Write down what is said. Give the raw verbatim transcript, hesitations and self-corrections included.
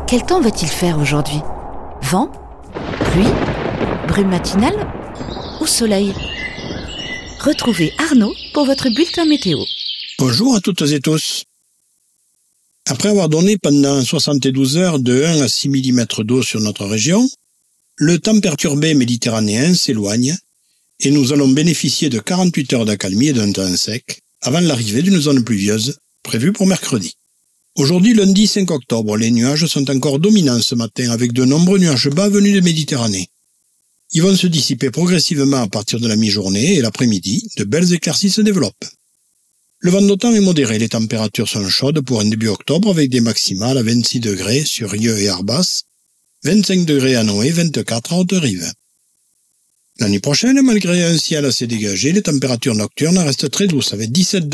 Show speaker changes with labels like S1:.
S1: Quel temps va-t-il faire aujourd'hui? Vent? Pluie? Brume matinale? Ou soleil? Retrouvez Arnaud pour votre bulletin météo.
S2: Bonjour à toutes et tous. Après avoir donné pendant soixante-douze heures de un à six millimètres d'eau sur notre région, le temps perturbé méditerranéen s'éloigne et nous allons bénéficier de quarante-huit heures d'accalmie et d'un temps sec avant l'arrivée d'une zone pluvieuse prévue pour mercredi. Aujourd'hui, lundi cinq octobre, les nuages sont encore dominants ce matin avec de nombreux nuages bas venus de Méditerranée. Ils vont se dissiper progressivement à partir de la mi-journée et l'après-midi, de belles éclaircies se développent. Le vent d'automne est modéré, les températures sont chaudes pour un début octobre avec des maximales à vingt-six degrés sur Rieux et Arbas, vingt-cinq degrés à Noé, vingt-quatre à Haute-Rive. L'année prochaine, malgré un ciel assez dégagé, les températures nocturnes restent très douces avec dix-sept